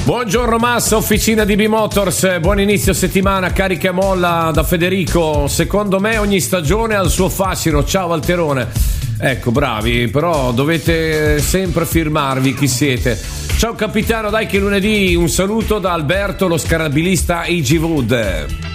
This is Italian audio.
Buongiorno Massa, officina di B-Motors, buon inizio settimana, carica e molla da Federico. Secondo me ogni stagione ha il suo fascino. Ciao Valterone. Ecco, bravi, però dovete sempre firmarvi chi siete. Ciao capitano, dai che lunedì un saluto da Alberto, lo scarabilista AG Wood.